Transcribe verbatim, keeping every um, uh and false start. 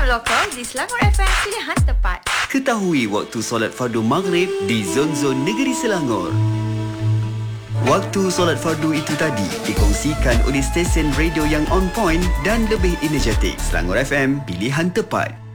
lokal di Selangor F M, pilihan tepat. Ketahui waktu solat fardu maghrib di zon-zon negeri Selangor. Waktu solat fardu itu tadi dikongsikan oleh stesen radio yang on point dan lebih energetik. Selangor F M, pilihan tepat.